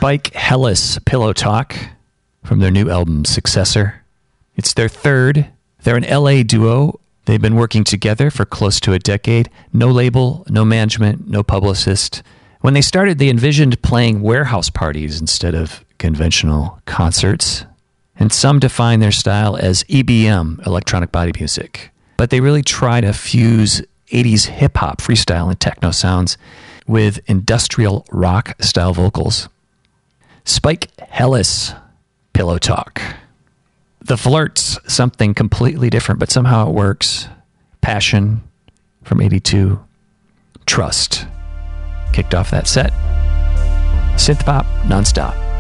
Spike Hellis, Pillow Talk, from their new album, Successor. It's their third. They're an LA duo. They've been working together for close to a decade. No label, no management, no publicist. When they started, they envisioned playing warehouse parties instead of conventional concerts. And some define their style as EBM, electronic body music. But they really try to fuse 80s hip-hop, freestyle, and techno sounds with industrial rock-style vocals. Spike Hellis, Pillow Talk. The Flirts, something completely different, but somehow it works. Passion, from 82. Trust, kicked off that set. Synth pop, nonstop.